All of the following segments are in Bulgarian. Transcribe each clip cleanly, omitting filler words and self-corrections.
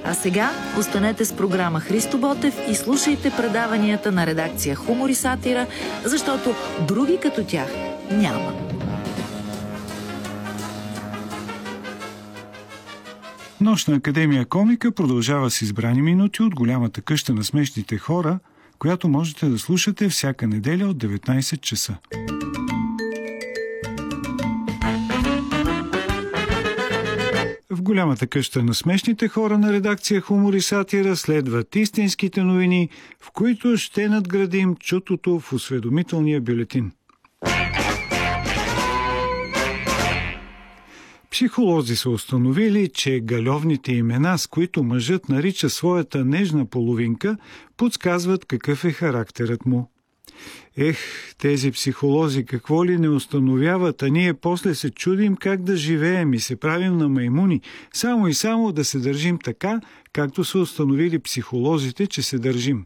А сега останете с програма Христо Ботев и слушайте предаванията на редакция Хумор и сатира, защото други като тях няма. Нощна академия комика продължава с избрани минути от голямата къща на смешните хора, която можете да слушате всяка неделя от 19 часа. В голямата къща на смешните хора на редакция Хумор и сатира следват истинските новини, в които ще надградим чутото в осведомителния бюлетин. Психолози са установили, че галевните имена, с които мъжът нарича своята нежна половинка, подсказват какъв е характерът му. Тези психолози какво ли не установяват, а ние после се чудим как да живеем и се правим на маймуни, само и само да се държим така, както са установили психолозите, че се държим.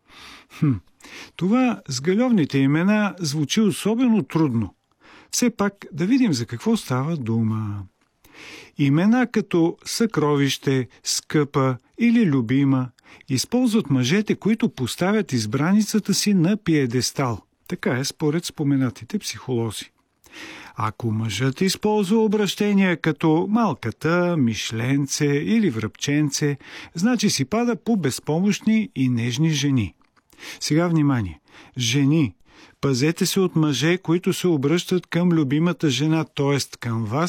Това с галевните имена звучи особено трудно. Все пак да видим за какво става дума. Имена като съкровище, скъпа или любима използват мъжете, които поставят избраницата си на пиедестал. Така е според споменатите психолози. Ако мъжът използва обращения като малката, мишленце или връбченце, значи си пада по безпомощни и нежни жени. Сега внимание! Жени! Пазете се от мъже, които се обръщат към любимата жена, т.е. към вас,